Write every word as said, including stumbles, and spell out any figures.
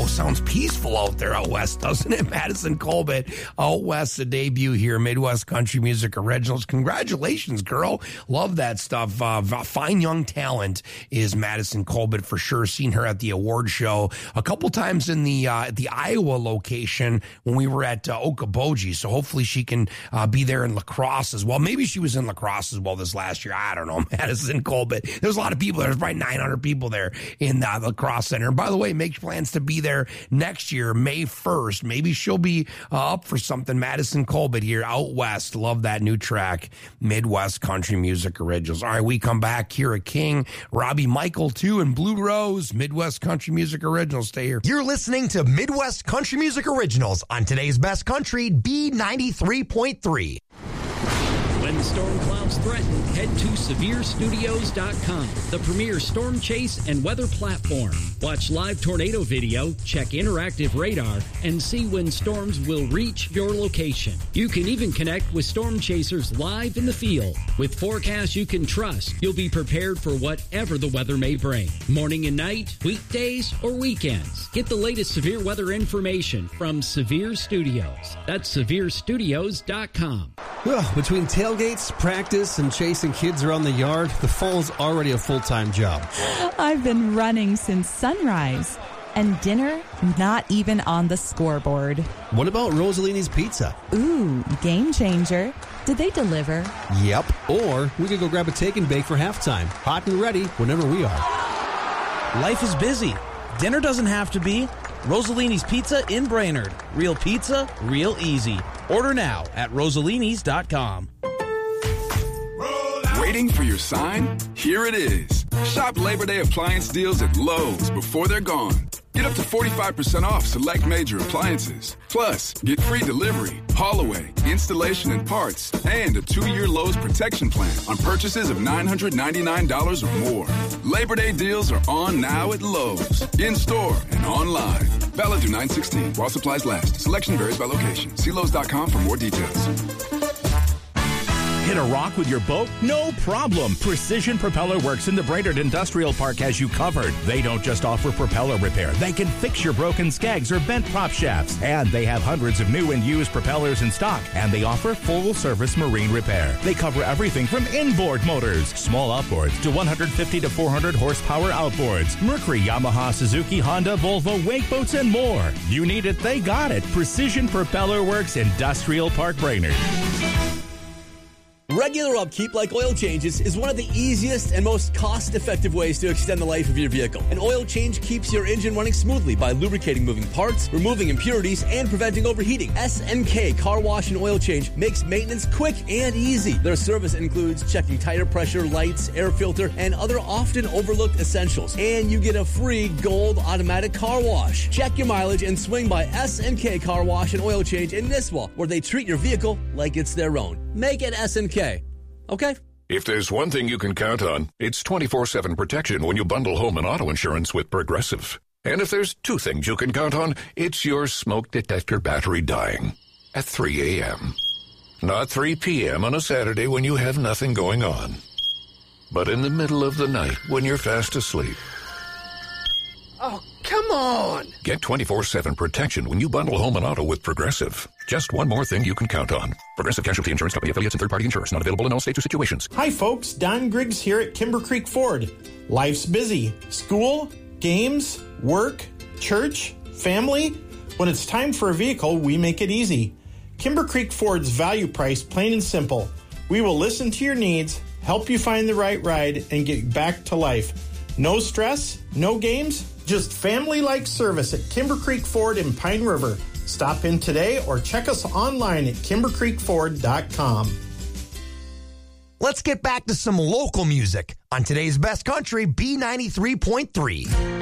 Oh, sounds peaceful out there out west, doesn't it? Madison Colbert out west, the debut here, Midwest Country Music Originals. Congratulations, girl. Love that stuff. Uh, fine young talent is Madison Colbert for sure. Seen her at the award show a couple times in the uh, the Iowa location when we were at uh, Okoboji. So hopefully she can uh, be there in La Crosse as well. Maybe she was in La Crosse as well this last year. I don't know. Madison Colbert. There's a lot of people there. There's probably nine hundred people there in uh, the La Crosse Center. And by the way, make plans to be there next year, May first. Maybe she'll be uh, up for something. Madison Colbert here out west. Love that new track, Midwest Country Music Originals. All right, we come back. Kira King, Robbie Michael too, and Blue Rose, Midwest Country Music Originals. Stay here. You're listening to Midwest Country Music Originals on today's Best Country, B ninety-three point three. When storm clouds threaten, head to Severe Studios dot com, the premier storm chase and weather platform. Watch live tornado video, check interactive radar, and see when storms will reach your location. You can even connect with storm chasers live in the field. With forecasts you can trust, you'll be prepared for whatever the weather may bring. Morning and night, weekdays, or weekends. Get the latest severe weather information from Severe Studios. That's Severe Studios dot com. Well, between tailgates, practice, and chasing kids around the yard, the fall's already a full-time job. I've been running since sunrise. And dinner, not even on the scoreboard. What about Rosalini's Pizza? Ooh, game changer. Did they deliver? Yep. Or we could go grab a take and bake for halftime. Hot and ready whenever we are. Life is busy. Dinner doesn't have to be. Rosalini's Pizza in Brainerd. Real pizza, real easy. Order now at Rosalini's dot com. Waiting for your sign? Here it is. Shop Labor Day appliance deals at Lowe's before they're gone. Get up to forty-five percent off select major appliances. Plus, get free delivery, haul away, installation and parts, and a two-year Lowe's protection plan on purchases of nine hundred ninety-nine dollars or more. Labor Day deals are on now at Lowe's, in-store and online. Valid through nine sixteen while supplies last. Selection varies by location. See Lowe's dot com for more details. Hit a rock with your boat? No problem. Precision Propeller Works in the Brainerd Industrial Park has you covered. They don't just offer propeller repair. They can fix your broken scags or bent prop shafts. And they have hundreds of new and used propellers in stock. And they offer full-service marine repair. They cover everything from inboard motors, small outboards, to one hundred fifty to four hundred horsepower outboards. Mercury, Yamaha, Suzuki, Honda, Volvo, wake boats, and more. You need it, they got it. Precision Propeller Works, Industrial Park, Brainerd. Regular upkeep like oil changes is one of the easiest and most cost-effective ways to extend the life of your vehicle. An oil change keeps your engine running smoothly by lubricating moving parts, removing impurities, and preventing overheating. S N K Car Wash and Oil Change makes maintenance quick and easy. Their service includes checking tire pressure, lights, air filter, and other often overlooked essentials. And you get a free gold automatic car wash. Check your mileage and swing by S N K Car Wash and Oil Change in Nisswa, where they treat your vehicle like it's their own. Make it S N K. Okay? If there's one thing you can count on, it's twenty-four seven protection when you bundle home and auto insurance with Progressive. And if there's two things you can count on, it's your smoke detector battery dying at three a.m. Not three p.m. on a Saturday when you have nothing going on, but in the middle of the night when you're fast asleep. Oh, come on! Get twenty-four seven protection when you bundle home and auto with Progressive. Just one more thing you can count on. Progressive Casualty Insurance Company, affiliates, and third-party insurers. Not available in all states or situations. Hi, folks. Don Griggs here at Kimber Creek Ford. Life's busy. School, games, work, church, family. When it's time for a vehicle, we make it easy. Kimber Creek Ford's value price, plain and simple. We will listen to your needs, help you find the right ride, and get back to life. No stress, no games, just family-like service at Kimber Creek Ford in Pine River. Stop in today or check us online at Kimber Creek Ford dot com. Let's get back to some local music on today's Best Country, B ninety-three point three.